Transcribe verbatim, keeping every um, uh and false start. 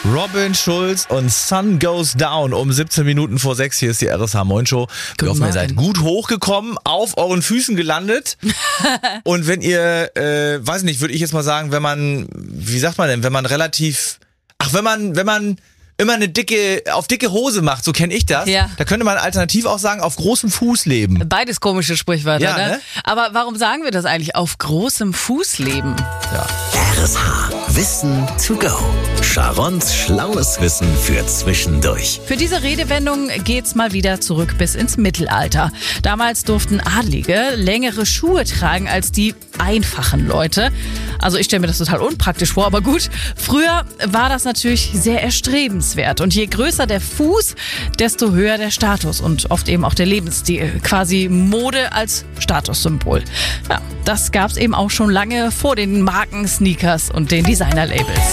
Robin Schulz und Sun Goes Down um siebzehn Minuten vor sechs. Hier ist die R S H Moin Show. Wir hoffen, ihr seid gut hochgekommen, auf euren Füßen gelandet. Und wenn ihr, äh, weiß nicht, würde ich jetzt mal sagen, wenn man, wie sagt man denn, wenn man relativ, ach, wenn man, wenn man immer eine dicke, auf dicke Hose macht, so kenne ich das. Ja. Da könnte man alternativ auch sagen, auf großem Fuß leben. Beides komische Sprichwörter, Ja, ne? ne? Aber warum sagen wir das eigentlich? Auf großem Fuß leben. Ja. R S H. Wissen to go. Sharons schlaues Wissen für zwischendurch. Für diese Redewendung geht's mal wieder zurück bis ins Mittelalter. Damals durften Adlige längere Schuhe tragen als die einfachen Leute. Also ich stelle mir das total unpraktisch vor, aber gut. Früher war das natürlich sehr erstrebenswert. Und je größer der Fuß, desto höher der Status und oft eben auch der Lebensstil. Quasi Mode als Statussymbol. Ja, das gab's eben auch schon lange vor den Marken, Sneakers und den Designer-Labels.